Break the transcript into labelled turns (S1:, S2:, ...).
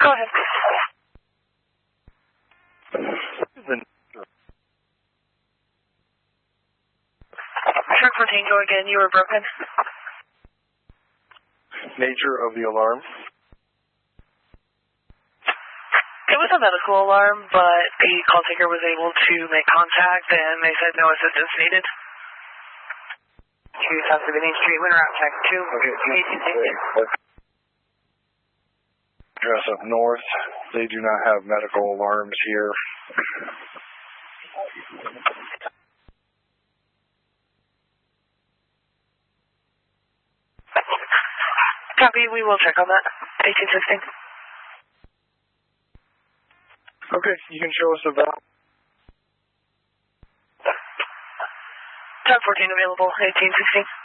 S1: Go ahead. Truck 14, go again. You were broken.
S2: Nature of the alarm?
S1: It was a medical alarm, but the call taker was able to make contact, and they said no assistance needed. 2 South Sabine Street, Winter Route Check 2.
S2: Okay.
S1: 1860.
S2: Address up north. They do not have medical alarms here.
S1: Copy, we will check on that. 1860.
S2: Okay, you can show us the valve.
S1: Time 14 available, 1860.